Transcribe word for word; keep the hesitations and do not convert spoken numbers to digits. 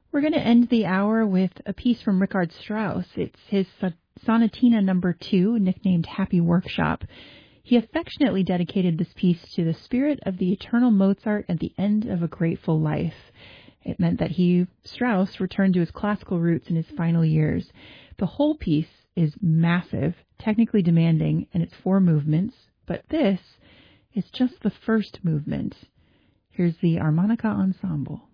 We're going to end the hour with a piece from Richard Strauss. It's his Sonatina number two, nicknamed Happy Workshop. He affectionately dedicated this piece to the spirit of the eternal Mozart at the end of a grateful life. It meant that he, Strauss, returned to his classical roots in his final years. The whole piece is massive, technically demanding, and it's four movements, but this is just the first movement. Here's the Harmonica Ensemble.